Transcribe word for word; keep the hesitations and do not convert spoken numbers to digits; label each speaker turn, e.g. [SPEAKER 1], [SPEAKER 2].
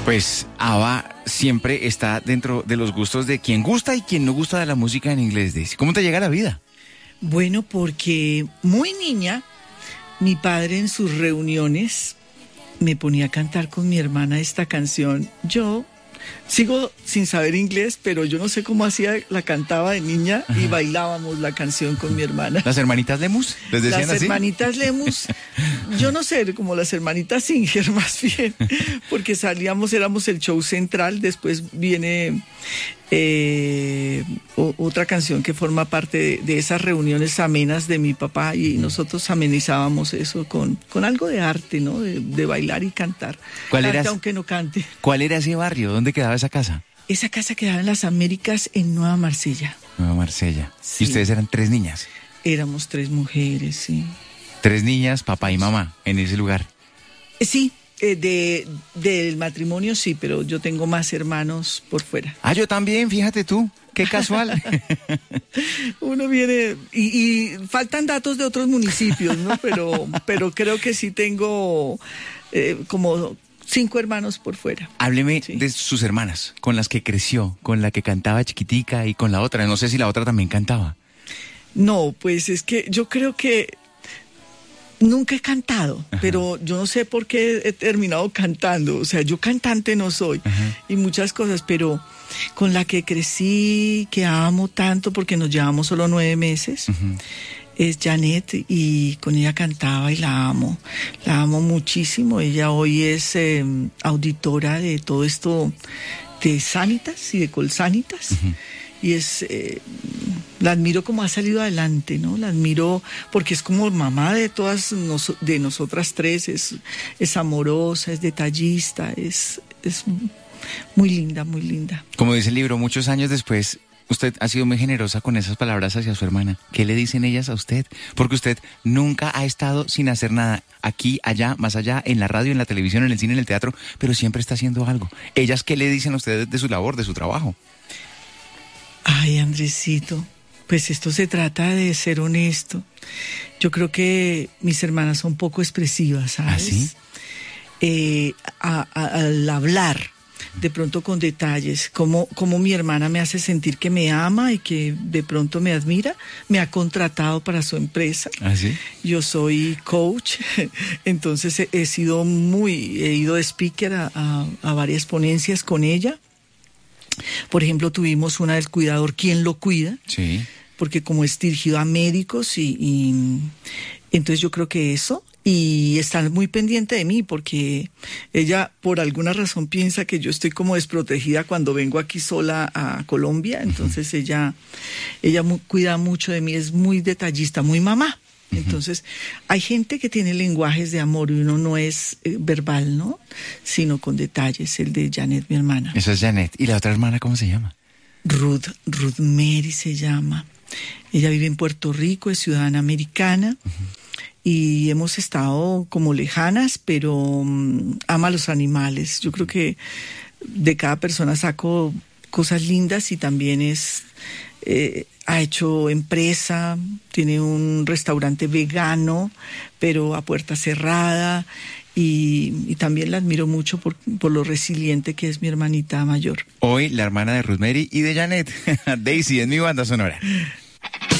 [SPEAKER 1] Pues ABBA siempre está dentro de los gustos de quien gusta y quien no gusta de la música en inglés, Daisy. ¿Cómo te llega la vida?
[SPEAKER 2] Bueno, porque muy niña, mi padre en sus reuniones me ponía a cantar con mi hermana esta canción. Yo sigo sin saber inglés, pero yo no sé cómo hacía, la cantaba de niña. Ajá. Y bailábamos la canción con mi hermana.
[SPEAKER 1] ¿Las hermanitas Lemus? ¿Les decían
[SPEAKER 2] las
[SPEAKER 1] así?
[SPEAKER 2] hermanitas Lemus, yo no sé, como las hermanitas Singer más bien, porque salíamos, éramos el show central, después viene eh, o, otra canción que forma parte de, de esas reuniones amenas de mi papá, y nosotros amenizábamos eso con, con algo de arte, ¿no? De, de bailar y cantar.
[SPEAKER 1] ¿Cuál
[SPEAKER 2] Cante
[SPEAKER 1] era,
[SPEAKER 2] aunque no cante.
[SPEAKER 1] ¿Cuál era ese barrio? ¿Dónde quedaba esa casa?
[SPEAKER 2] Esa casa quedaba en las Américas, en Nueva Marsella.
[SPEAKER 1] Nueva Marsella.
[SPEAKER 2] Sí.
[SPEAKER 1] ¿Y ustedes eran tres niñas?
[SPEAKER 2] Éramos tres mujeres, sí.
[SPEAKER 1] Tres niñas, papá y mamá, en ese lugar.
[SPEAKER 2] Sí, eh, de del matrimonio sí, pero yo tengo más hermanos por fuera.
[SPEAKER 1] Ah, yo también, fíjate tú, qué casual.
[SPEAKER 2] Uno viene, y, y faltan datos de otros municipios, ¿no? Pero, pero creo que sí tengo eh, como cinco hermanos por fuera.
[SPEAKER 1] Hábleme
[SPEAKER 2] sí.
[SPEAKER 1] de sus hermanas, con las que creció, con la que cantaba chiquitica y con la otra. No sé si la otra también cantaba.
[SPEAKER 2] No, pues es que yo creo que nunca he cantado. Ajá. Pero yo no sé por qué he terminado cantando. O sea, yo cantante no soy. Ajá. Y muchas cosas, pero con la que crecí, que amo tanto porque nos llevamos solo nueve meses, uh-huh. es Janet, y con ella cantaba y la amo. La amo muchísimo. Ella hoy es eh, auditora de todo esto de Sanitas y de Colsanitas. Uh-huh. Y es, eh, la admiro como ha salido adelante, ¿no? La admiro porque es como mamá de todas nos, de nosotras tres, es, es amorosa, es detallista, es, es muy linda, muy linda.
[SPEAKER 1] Como dice el libro, muchos años después, usted ha sido muy generosa con esas palabras hacia su hermana. ¿Qué le dicen ellas a usted? Porque usted nunca ha estado sin hacer nada, aquí, allá, más allá, en la radio, en la televisión, en el cine, en el teatro, pero siempre está haciendo algo. ¿Ellas qué le dicen a usted de su labor, de su trabajo?
[SPEAKER 2] Ay, Andresito, pues esto se trata de ser honesto. Yo creo que mis hermanas son poco expresivas, ¿sabes?
[SPEAKER 1] ¿Ah, sí?
[SPEAKER 2] Eh, a, a, al hablar, de pronto con detalles, como, como mi hermana me hace sentir que me ama y que de pronto me admira, me ha contratado para su empresa.
[SPEAKER 1] ¿Ah, sí?
[SPEAKER 2] Yo soy coach, entonces he, he sido muy, he ido de speaker a, a, a varias ponencias con ella. Por ejemplo, tuvimos una del cuidador, ¿quién lo cuida?
[SPEAKER 1] Sí.
[SPEAKER 2] Porque como es dirigido a médicos y, y entonces yo creo que eso, y está muy pendiente de mí porque ella por alguna razón piensa que yo estoy como desprotegida cuando vengo aquí sola a Colombia, entonces uh-huh. ella, ella mu- cuida mucho de mí, es muy detallista, muy mamá. Entonces, hay gente que tiene lenguajes de amor y uno no es eh, verbal, ¿no? Sino con detalles, el de Janet, mi hermana.
[SPEAKER 1] Esa es Janet. ¿Y la otra hermana cómo se llama?
[SPEAKER 2] Ruth, Ruth Mary se llama. Ella vive en Puerto Rico, es ciudadana americana, uh-huh. y hemos estado como lejanas, pero um, ama a los animales. Yo creo que de cada persona saco cosas lindas y también es... Eh, ha hecho empresa, tiene un restaurante vegano, pero a puerta cerrada, y, y también la admiro mucho por, por lo resiliente que es mi hermanita mayor.
[SPEAKER 1] Hoy la hermana de Ruth Mary y de Janet, Daisy, en mi banda sonora.